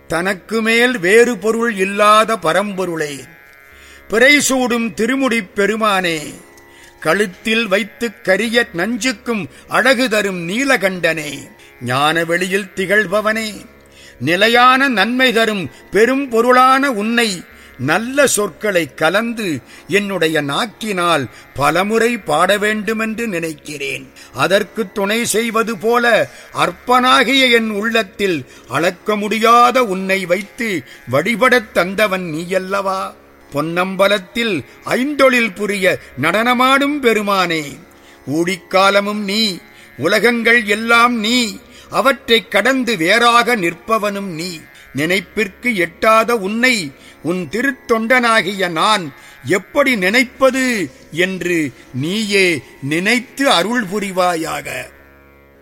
தனக்கு மேல் வேறு பொருள் இல்லாத பரம்பொருளே, பிறைசூடும் திருமுடிப் பெருமானே, கழுத்தில் வைத்துக் கரிய நஞ்சுக்கும் அழகு தரும் நீலகண்டனே, ஞான வெளியில் திகழ்பவனே, நிலையான நன்மை தரும் பெரும் பொருளான உன்னை நல்ல சொற்களை கலந்து என்னுடைய நாக்கினால் பலமுறை பாட வேண்டுமென்று நினைக்கிறேன். அதற்கு துணை செய்வது போல அற்பனாகிய என் உள்ளத்தில் அளக்க முடியாத உன்னை வைத்து வழிபடத் தந்தவன் நீயல்லவா? பொன்னம்பலத்தில் ஐந்தொழில் புரிய நடனமாடும் பெருமானே, ஊழிக்காலமும் நீ, உலகங்கள் எல்லாம் நீ, அவற்றைக் கடந்து வேறாக நிற்பவனும் நீ. நினைப்பிற்கு எட்டாத உன்னை உன் திருத்தொண்டனாகிய நான் எப்படி நினைப்பது என்று நீயே நினைத்து அருள் புரிவாயாக.